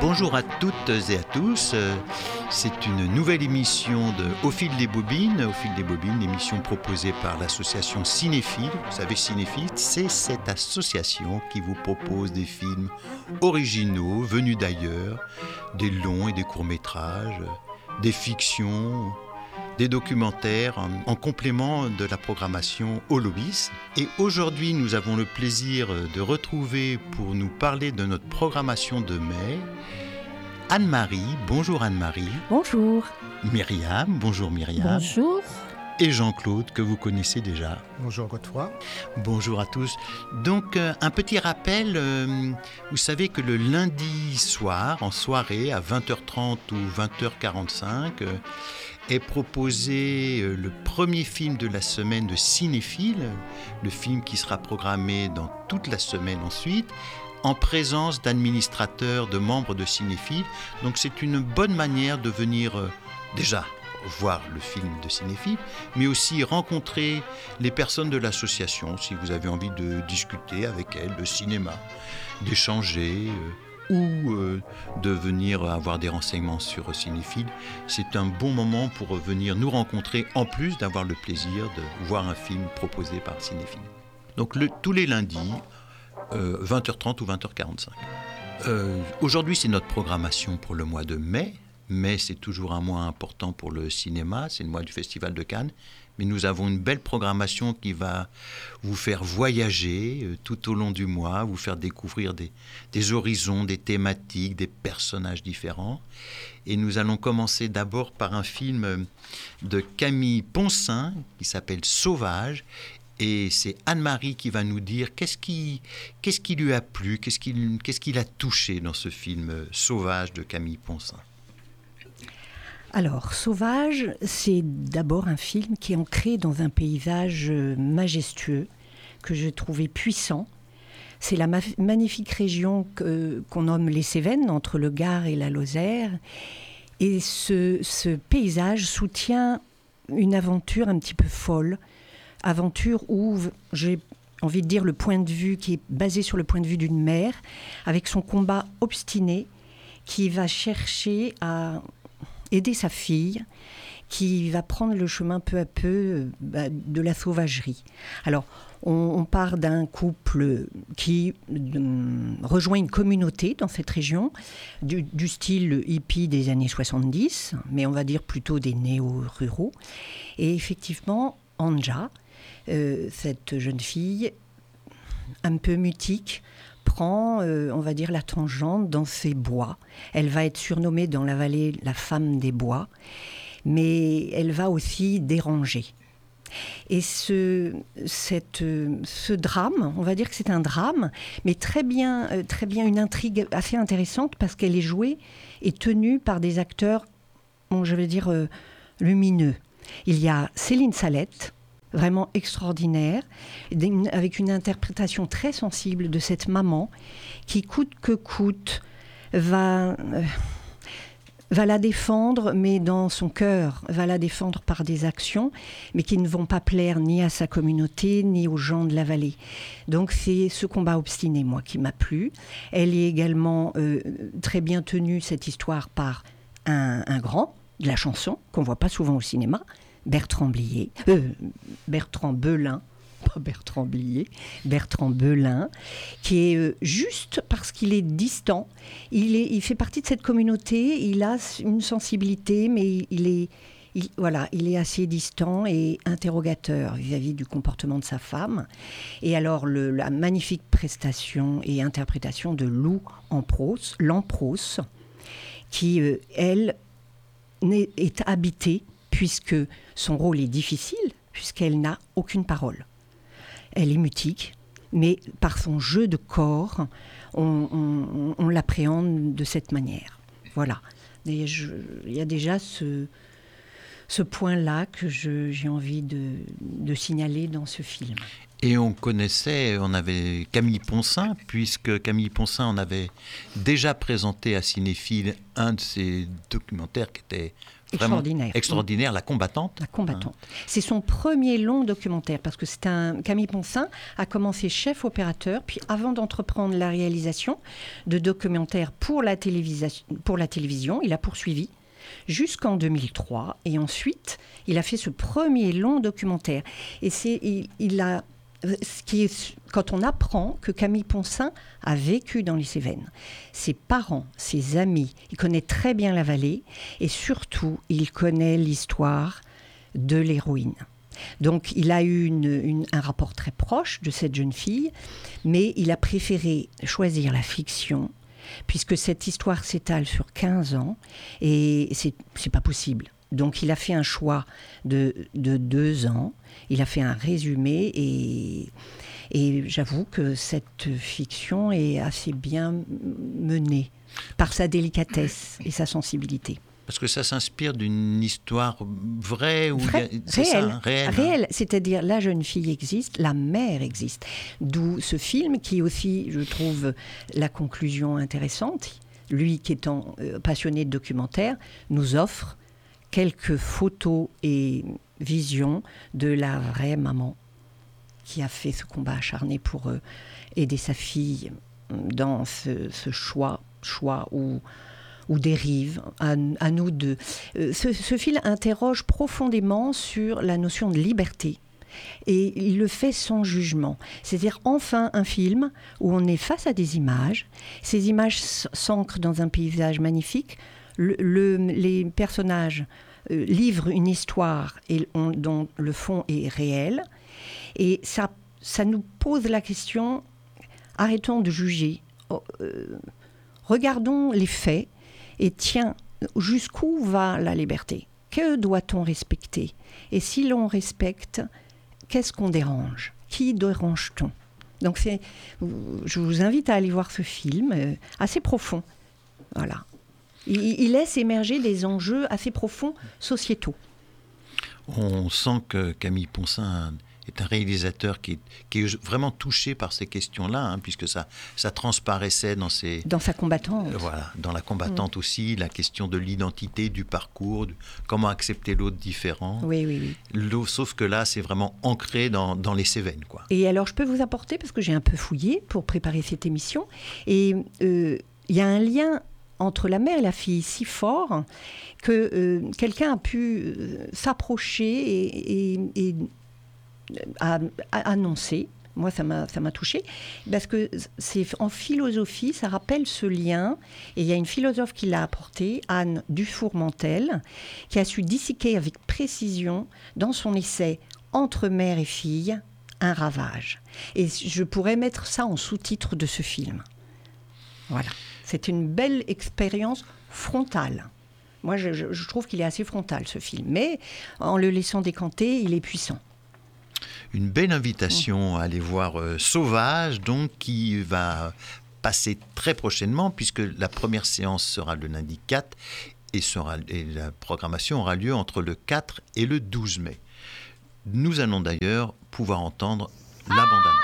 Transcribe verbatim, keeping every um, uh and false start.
Bonjour à toutes et à tous, c'est une nouvelle émission de Au fil des bobines. Au fil des bobines, l'émission proposée par l'association Cinéphile. Vous savez, Cinéphile, c'est cette association qui vous propose des films originaux, venus d'ailleurs, des longs et des courts-métrages, des fictions, des documentaires en complément de la programmation Holobis. Et aujourd'hui, nous avons le plaisir de retrouver pour nous parler de notre programmation de mai Anne-Marie. Bonjour Anne-Marie. Bonjour. Myriam. Bonjour Myriam. Bonjour. Et Jean-Claude, que vous connaissez déjà. Bonjour Godefroy. Bonjour à tous. Donc, euh, un petit rappel, euh, vous savez que le lundi soir, en soirée, à vingt heures trente ou vingt heures quarante-cinq, euh, est proposé euh, le premier film de la semaine de Cinéphile, le film qui sera programmé dans toute la semaine ensuite, en présence d'administrateurs, de membres de Cinéphile. Donc, c'est une bonne manière de venir euh, déjà voir le film de Cinéphile, mais aussi rencontrer les personnes de l'association, si vous avez envie de discuter avec elles de cinéma, d'échanger euh, ou euh, de venir avoir des renseignements sur Cinéphile. C'est un bon moment pour venir nous rencontrer, en plus d'avoir le plaisir de voir un film proposé par Cinéphile. Donc le, tous les lundis, euh, vingt heures trente ou vingt heures quarante-cinq. Euh, aujourd'hui, c'est notre programmation pour le mois de mai. Mais c'est toujours un mois important pour le cinéma, c'est le mois du Festival de Cannes. Mais nous avons une belle programmation qui va vous faire voyager euh, tout au long du mois, vous faire découvrir des, des horizons, des thématiques, des personnages différents. Et nous allons commencer d'abord par un film de Camille Ponssin qui s'appelle Sauvage. Et c'est Anne-Marie qui va nous dire qu'est-ce qui, qu'est-ce qui lui a plu, qu'est-ce qui, qu'est-ce qui l'a touché dans ce film Sauvage de Camille Ponssin. Alors, Sauvage, c'est d'abord un film qui est ancré dans un paysage majestueux que je trouvais puissant. C'est la ma- magnifique région que, qu'on nomme les Cévennes, entre le Gard et la Lozère. Et ce, ce paysage soutient une aventure un petit peu folle, aventure où j'ai envie de dire le point de vue qui est basé sur le point de vue d'une mère, avec son combat obstiné qui va chercher à aider sa fille, qui va prendre le chemin peu à peu bah, de la sauvagerie. Alors, on, on part d'un couple qui euh, rejoint une communauté dans cette région, du, du style hippie des années soixante-dix, mais on va dire plutôt des néo-ruraux. Et effectivement, Anja, euh, cette jeune fille, un peu mutique, prend, euh, on va dire, la tangente dans ces bois. Elle va être surnommée dans la vallée la femme des bois, mais elle va aussi déranger. Et ce, cette, ce drame, on va dire que c'est un drame, mais très bien, euh, très bien une intrigue assez intéressante parce qu'elle est jouée et tenue par des acteurs, bon, je vais dire, euh, lumineux. Il y a Céline Salette, vraiment extraordinaire, avec une interprétation très sensible de cette maman qui, coûte que coûte, va, euh, va la défendre, mais dans son cœur, va la défendre par des actions, mais qui ne vont pas plaire ni à sa communauté, ni aux gens de la vallée. Donc c'est ce combat obstiné, moi, qui m'a plu. Elle est également euh, très bien tenue, cette histoire, par un, un grand de la chanson, qu'on ne voit pas souvent au cinéma, Bertrand Blier, euh, Bertrand Belin, pas Bertrand Blier, Bertrand Belin, qui est euh, juste parce qu'il est distant, il, est, il fait partie de cette communauté, il a une sensibilité, mais il est, il, voilà, il est assez distant et interrogateur vis-à-vis du comportement de sa femme. Et alors, le, la magnifique prestation et interprétation de Lou Ampros, Lampros, qui, euh, elle, est habitée, puisque son rôle est difficile, puisqu'elle n'a aucune parole. Elle est mutique, mais par son jeu de corps, on, on, on l'appréhende de cette manière. Voilà. Et je, il y a déjà ce, ce point-là que je, j'ai envie de, de signaler dans ce film. Et on connaissait, on avait Camille Ponssin, puisque Camille Ponssin en avait déjà présenté à Cinéphile un de ses documentaires qui était extraordinaire. Extraordinaire, La Combattante. La Combattante. Hein. C'est son premier long documentaire, parce que c'est un... Camille Ponsin a commencé chef opérateur, puis avant d'entreprendre la réalisation de documentaires pour la, télévisa... pour la télévision, il a poursuivi jusqu'en deux mille trois, et ensuite, il a fait ce premier long documentaire. Et c'est... il, il a... Ce qui est, quand on apprend que Camille Ponsin a vécu dans les Cévennes, ses parents, ses amis, il connaît très bien la vallée et surtout, il connaît l'histoire de l'héroïne. Donc, il a eu une, une, un rapport très proche de cette jeune fille, mais il a préféré choisir la fiction, puisque cette histoire s'étale sur quinze ans et c'est, c'est pas possible. Donc, il a fait un choix de, de deux ans. Il a fait un résumé et, et j'avoue que cette fiction est assez bien menée par sa délicatesse et sa sensibilité. Parce que ça s'inspire d'une histoire vraie ou Vrai, c'est réelle, ça, réelle, réelle. Hein. C'est-à-dire la jeune fille existe, la mère existe. D'où ce film qui aussi, je trouve, la conclusion intéressante. Lui qui étant euh, passionné de documentaire, nous offre quelques photos et visions de la vraie maman qui a fait ce combat acharné pour euh, aider sa fille dans ce, ce choix, choix ou, ou dérive. À, à nous de. Euh, ce, ce film interroge profondément sur la notion de liberté. Et il le fait sans jugement. C'est-à-dire, enfin, un film où on est face à des images. Ces images s'ancrent dans un paysage magnifique. Le, le, les personnages euh, livrent une histoire et on, dont le fond est réel. Et ça, ça nous pose la question, arrêtons de juger. Oh, euh, regardons les faits et tiens, jusqu'où va la liberté ? Que doit-on respecter ? Et si l'on respecte, qu'est-ce qu'on dérange ? Qui dérange-t-on ? Donc c'est, je vous invite à aller voir ce film, euh, assez profond. Voilà. Il, il laisse émerger des enjeux assez profonds sociétaux. On sent que Camille Ponsin est un réalisateur qui est, qui est vraiment touché par ces questions-là, hein, puisque ça, ça transparaissait dans ses... Dans sa combattante. Euh, voilà, dans La Combattante mmh. aussi, la question de l'identité, du parcours, de, comment accepter l'autre différent. Oui, oui, oui. L'eau, sauf que là, c'est vraiment ancré dans, dans les Cévennes, quoi. Et alors, je peux vous apporter, parce que j'ai un peu fouillé pour préparer cette émission, et il euh, y a un lien entre la mère et la fille si fort que euh, quelqu'un a pu euh, s'approcher et... et, et à, à annoncer. Moi, ça m'a, ça m'a touchée, parce que c'est, en philosophie, ça rappelle ce lien, et il y a une philosophe qui l'a apporté, Anne Dufour-Mantel, qui a su disséquer avec précision, dans son essai « Entre mère et fille, un ravage ». Et je pourrais mettre ça en sous-titre de ce film. Voilà. C'est une belle expérience frontale. Moi, je, je, je trouve qu'il est assez frontal, ce film, mais en le laissant décanter, il est puissant. Une belle invitation à aller voir euh, Sauvage, donc, qui va passer très prochainement, puisque la première séance sera le lundi quatre, et, sera, et la programmation aura lieu entre le quatre et le douze mai. Nous allons d'ailleurs pouvoir entendre la bande-annonce.